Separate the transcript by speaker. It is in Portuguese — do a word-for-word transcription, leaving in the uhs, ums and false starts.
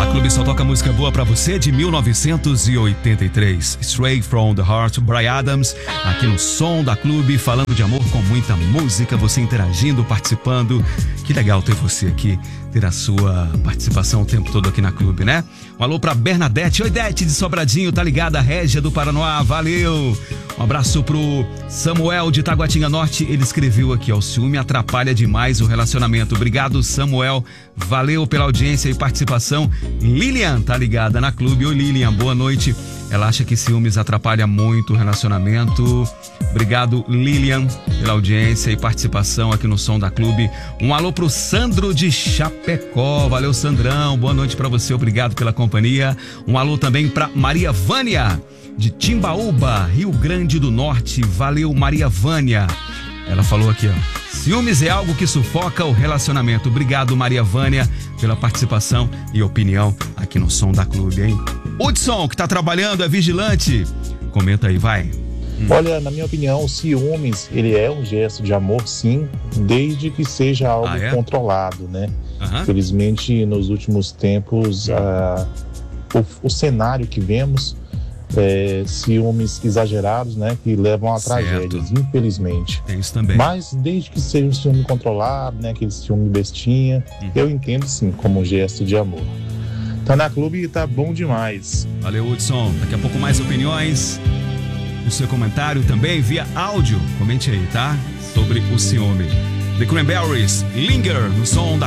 Speaker 1: Clube só toca música boa pra você de mil novecentos e oitenta e três. Straight from the Heart, Bryan Adams, aqui no Som da Clube, falando de amor com muita música, você interagindo, participando. Que legal ter você aqui, ter a sua participação o tempo todo aqui na Clube, né? Um alô pra Bernadette. Oi, Dete de Sobradinho, tá ligada? Régia do Paranoá, valeu! Um abraço pro Samuel de Taguatinga Norte, ele escreveu aqui, ó, o ciúme atrapalha demais o relacionamento. Obrigado, Samuel, valeu pela audiência e participação. Lilian tá ligada na Clube. Oi, Lilian, boa noite. Ela acha que ciúmes atrapalha muito o relacionamento. Obrigado, Lilian, pela audiência e participação aqui no Som da Clube. Um alô pro Sandro de Chapecó. Valeu, Sandrão. Boa noite pra você. Obrigado pela companhia. Um alô também pra Maria Vânia, de Timbaúba, Rio Grande do Norte. Valeu, Maria Vânia. Ela falou aqui, ó. Ciúmes é algo que sufoca o relacionamento. Obrigado, Maria Vânia, pela participação e opinião aqui no Som da Clube, hein? Hudson, que tá trabalhando, é vigilante. Comenta aí, vai. Hum.
Speaker 2: Olha, na minha opinião, o ciúmes, ele é um gesto de amor, sim, desde que seja algo ah, é? controlado, né? Uhum. Infelizmente, nos últimos tempos, uh, o, o cenário que vemos, é, ciúmes exagerados, né? Que levam a certo. tragédias, infelizmente.
Speaker 1: Tem isso também.
Speaker 2: Mas desde que seja um ciúme controlado, né? Aquele ciúme bestinha, uhum. eu entendo, sim, como um gesto de amor. Tá na Clube e tá bom demais.
Speaker 1: Valeu, Hudson. Daqui a pouco mais opiniões. O seu comentário também via áudio. Comente aí, tá? Sobre o ciúme. The Cranberries, Linger, no Som da